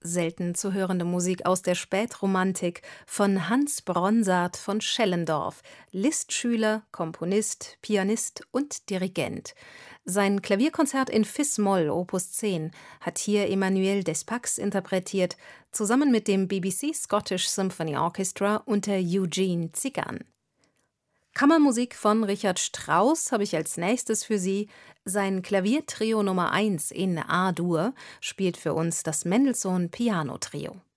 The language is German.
selten zu hörende Musik aus der Spätromantik von Hans Bronsart von Schellendorf, Lisztschüler, Komponist, Pianist und Dirigent. Sein Klavierkonzert in Fis-Moll Opus 10 hat hier Emmanuel Despax interpretiert, zusammen mit dem BBC Scottish Symphony Orchestra unter Eugene Tzigan. Kammermusik von Richard Strauss habe ich als nächstes für Sie. Sein Klaviertrio Nummer 1 in A-Dur spielt für uns das Mendelssohn Piano Trio.